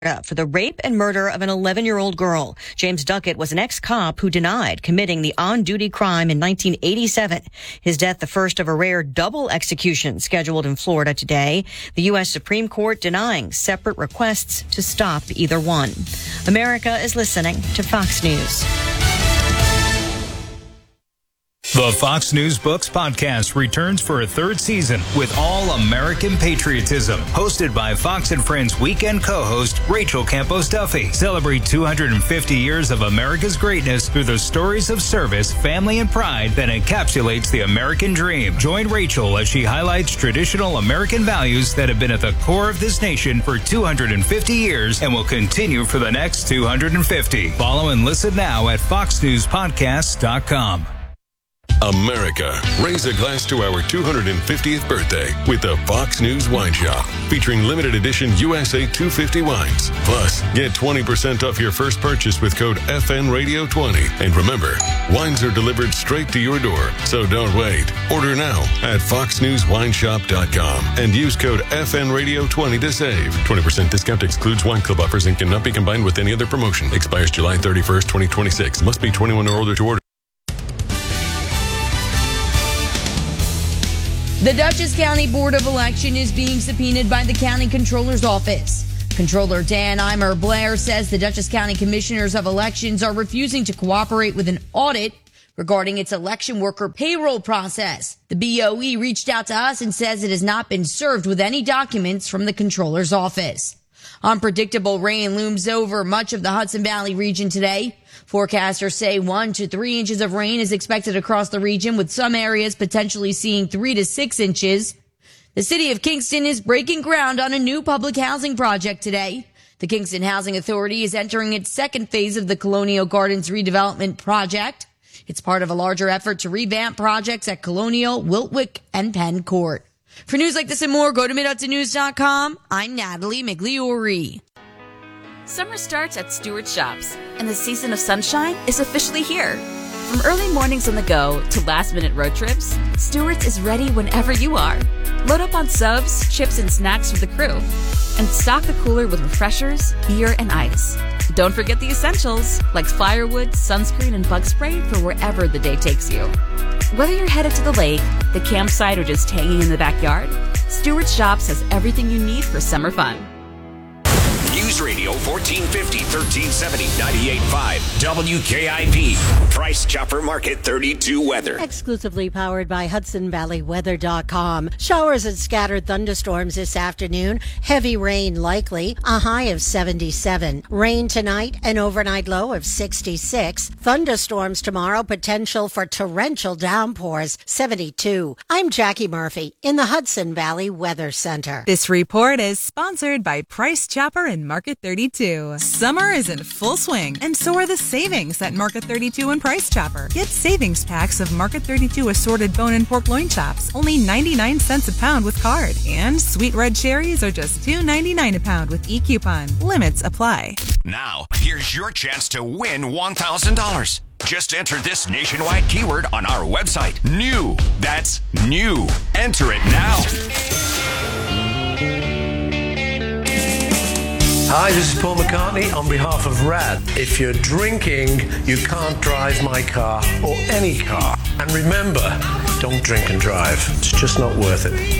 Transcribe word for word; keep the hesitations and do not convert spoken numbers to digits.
for the rape and murder of an eleven-year-old girl. James Duckett was an ex-cop who denied committing the on-duty crime in nineteen eighty-seven. His death, the first of a rare double execution scheduled in Florida today. The U S Supreme Court denying separate requests to stop either one. America is listening to Fox News. The Fox News Books podcast returns for a third season with all American patriotism. Hosted by Fox and Friends weekend co-host Rachel Campos Duffy. Celebrate two hundred fifty years of America's greatness through the stories of service, family, and pride that encapsulates the American dream. Join Rachel as she highlights traditional American values that have been at the core of this nation for two hundred fifty years and will continue for the next two hundred fifty. Follow and listen now at fox news podcasts dot com. America, raise a glass to our two hundred fiftieth birthday with the Fox News Wine Shop, featuring limited edition U S A two fifty wines. Plus, get twenty percent off your first purchase with code F N Radio twenty. And remember, wines are delivered straight to your door, so don't wait. Order now at fox news wine shop dot com and use code F N Radio twenty to save. twenty percent discount excludes wine club offers and cannot be combined with any other promotion. Expires July thirty-first, twenty twenty-six. Must be twenty-one or older to order. The Dutchess County Board of Election is being subpoenaed by the County Controller's Office. Controller Dan Eimer Blair says the Dutchess County Commissioners of Elections are refusing to cooperate with an audit regarding its election worker payroll process. The B O E reached out to us and says it has not been served with any documents from the Controller's Office. Unpredictable rain looms over much of the Hudson Valley region today. Forecasters say one to three inches of rain is expected across the region, with some areas potentially seeing three to six inches. The city of Kingston is breaking ground on a new public housing project today. The Kingston Housing Authority is entering its second phase of the Colonial Gardens redevelopment project. It's part of a larger effort to revamp projects at Colonial, Wiltwyck, and Penn Court. For news like this and more, go to mid hudson news dot com. I'm Natalie Migliori. Summer starts at Stewart Shops, and the season of sunshine is officially here. From early mornings on the go to last-minute road trips, Stewart's is ready whenever you are. Load up on subs, chips, and snacks for the crew, and stock the cooler with refreshers, beer, and ice. Don't forget the essentials, like firewood, sunscreen, and bug spray for wherever the day takes you. Whether you're headed to the lake, the campsite, or just hanging in the backyard, Stewart Shops has everything you need for summer fun. News Radio fourteen fifty, thirteen seventy, ninety-eight point five, W K I P. Price Chopper Market thirty-two weather. Exclusively powered by Hudson Valley Weather dot com. Showers and scattered thunderstorms this afternoon. Heavy rain likely. A high of seventy-seven. Rain tonight, an overnight low of sixty-six. Thunderstorms tomorrow. Potential for torrential downpours. seventy-two. I'm Jackie Murphy in the Hudson Valley Weather Center. This report is sponsored by Price Chopper and Market thirty-two. Summer is in full swing, and so are the savings at Market thirty-two and Price Chopper. Get savings packs of Market thirty-two assorted bone and pork loin chops, only ninety-nine cents a pound with card. And sweet red cherries are just two ninety-nine a pound with e-coupon. Limits apply. Now, here's your chance to win one thousand dollars. Just enter this nationwide keyword on our website. New. That's new. Enter it now. Hi, this is Paul McCartney on behalf of RAD. If you're drinking, you can't drive my car or any car. And remember, don't drink and drive. It's just not worth it.